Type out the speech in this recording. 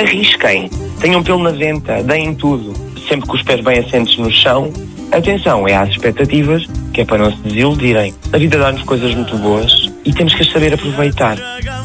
arrisquem, tenham pelo na venta, deem tudo, sempre com os pés bem assentes no chão. Atenção, é às expectativas, que é para não se desiludirem. A vida dá-nos coisas muito boas e temos que as saber aproveitar.